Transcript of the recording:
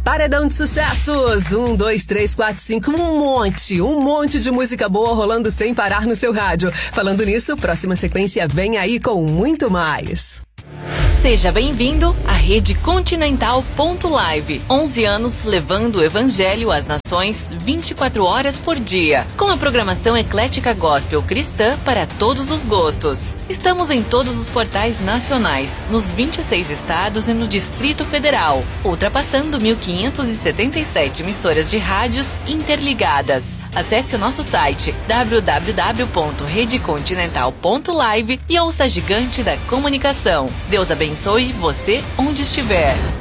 Paredão de sucessos, 1, 2, 3, 4, 5, um monte de música boa rolando sem parar no seu rádio. Falando nisso, próxima sequência vem aí com muito mais. Seja bem-vindo à Rede Continental Live. 11 anos levando o evangelho às nações 24 horas por dia, com a programação eclética gospel cristã para todos os gostos. Estamos em todos os portais nacionais, nos 26 estados e no Distrito Federal, ultrapassando 1.577 emissoras de rádios interligadas. Acesse o nosso site www.redecontinental.live e ouça a gigante da comunicação. Deus abençoe você onde estiver.